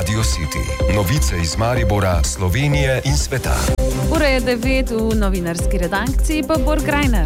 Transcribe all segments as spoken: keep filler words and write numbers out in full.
Radio City. Novice iz Maribora, Slovenije in sveta. Ura je devet, v novinarski redakciji pa Borg Reiner.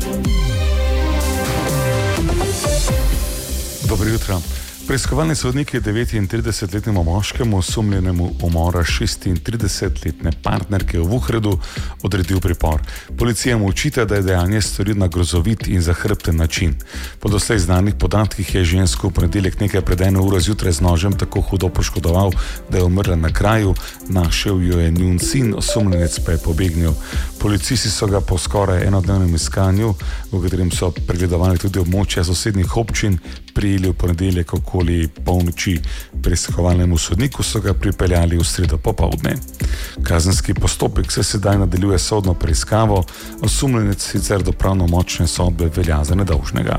Dobro jutro. Preiskovalni sodnik je devetintridesetletnemu moškemu, osumljenemu umora šestintridesetletne partnerke v Vuhredu, odredil pripor. Policija mu očita, da je dejanje storil na grozovit in zahrbten način. Po doslej znanih podatkih je žensko v ponedeljek nekaj pred eno uro zjutraj z nožem tako hudo poškodoval, da je umrla na kraju. Našel jo je njun sin, osumljenec pa je pobegnil. Policisti so ga po skoraj enodnevnem iskanju, v katerem so pregledovali tudi območja sosednjih občin, prijeli v ponedeljek okoli polnoči. Preiskovalnemu sodniku so ga pripeljali v sredo popoldne. Kazenski postopek se sedaj nadaljuje sodno preiskavo, osumljenec sicer do pravnomočne sodbe velja za nedolžnega.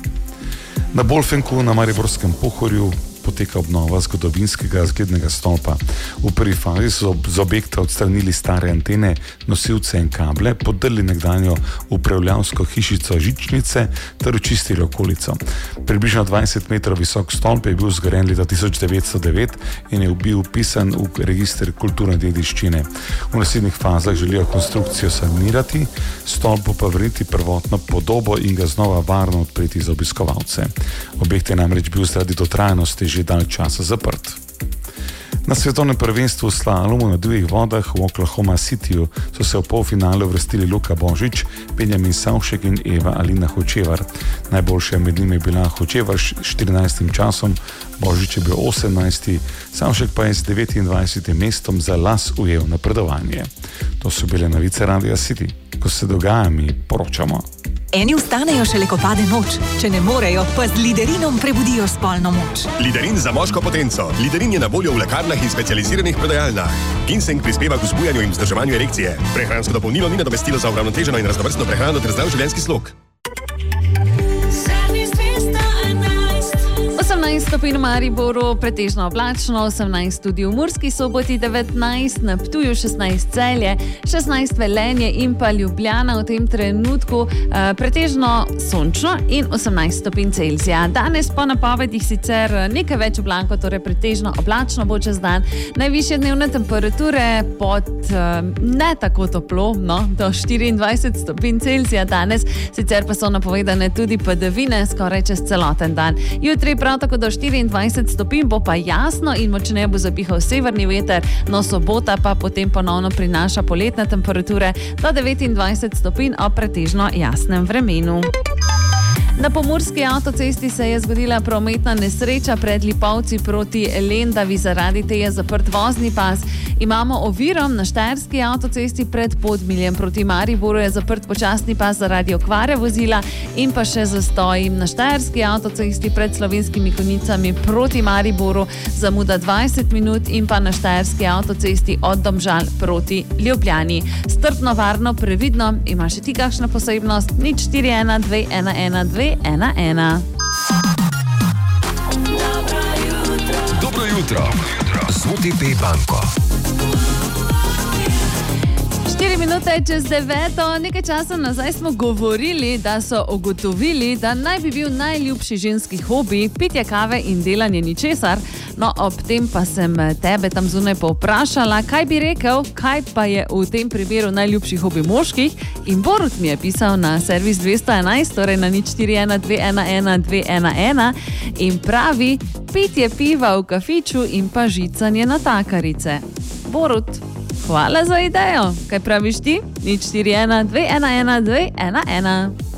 Na Bolfenku na Mariborskem Pohorju poteka obnova zgodovinskega zglednega stolpa. V prvi fazi so z objekta odstranili stare antene, nosilce in kable, podrli nekdanjo upravljavsko hišico žičnice ter očistili okolico. Približno dvajset metrov visok stolp je bil zgrajen leta tisoč devetsto devet in je bil vpisan v register kulturne dediščine. V naslednjih fazah želijo konstrukcijo sanirati, stolpu pa vrniti prvotno podobo in ga znova varno odpreti za obiskovalce. Objekt je namreč bil zaradi dotrajanosti že dalj časa zaprt. Na svetovnem prvenstvu v slalomu na divjih vodah v Oklahoma Cityju so se v polfinalu uvrstili Luka Božič, Benjamin Savšek in Eva Alina Hočevar. Najboljša med njimi je bila Hočevar s štirinajstim časom, Božič je bil osemnajsti, Savšek pa je z devetindvajsetim mestom za las ujel napredovanje. To so bile novice Radia City. Ko se dogaja, mi poročamo. Eni vstanejo šele, ko pade noč. Če ne morejo, pa z Liderinom prebudijo spolno moč. Liderin za moško potenco. Liderin je na voljo v lekarnah in specializiranih prodajalnah. Ginseng prispeva k vzbujanju in vzdrževanju erekcije. Prehransko dopolnilo ni nadomestilo za uravnoteženo in raznovrstno prehrano ter zdrav življenjski slog. osemnajst stopinj v Mariboru, pretežno oblačno, osemnajst tudi v Murski Soboti, devetnajst na Ptuju, šestnajst Celje, šestnajst Velenje in pa Ljubljana v tem trenutku eh, pretežno sončno in osemnajst stopinj Celzija. Danes po napovedih sicer nekaj več oblakov, torej pretežno oblačno bo čez dan. Najvišje dnevne temperature pod eh, ne tako toplo, no, do štiriindvajset stopinj Celzija danes, sicer pa so napovedane tudi padavine skoraj čez celoten dan. Jutri prav tako do štiriindvajset stopinj, bo pa jasno in močneje bo zapihal severni veter, no sobota pa potem ponovno prinaša poletne temperature do devetindvajset stopinj ob pretežno jasnem vremenu. Na pomurski avtocesti se je zgodila prometna nesreča pred Lipovci proti Lendavi, zaradi te je zaprt vozni pas. Imamo oviro na štajerski avtocesti pred Podmiljem proti Mariboru je zaprt počasni pas zaradi okvare vozila in pa še zastoj na štajerski avtocesti pred Slovenskimi Konjicami proti Mariboru zamuda dvajset minut in pa na štajerski avtocesti od Domžal proti Ljubljani. Strpno, varno, previdno. Ima še ti kakšna posebnost? nič štiri ena dve ena ena dve ena ena. Dobro jutro. Z O T P banko. štiri minute čez deveto, nekaj časa nazaj smo govorili, da so ugotovili, da naj bi bil najljubši ženski hobi pitje kave in delanje ničesar. No, ob tem pa sem tebe tam zunaj povprašala, kaj bi rekel, kaj pa je v tem primeru najljubši hobi moških, in Borut mi je pisal na servis dvesto enajst, torej na nič štiri ena dve ena ena dve ena ena in pravi pitje piva v kafiču in pa žicanje natakarice. Borut, hvala za idejo. Kaj praviš ti? nič štiri ena dve ena ena dve ena ena.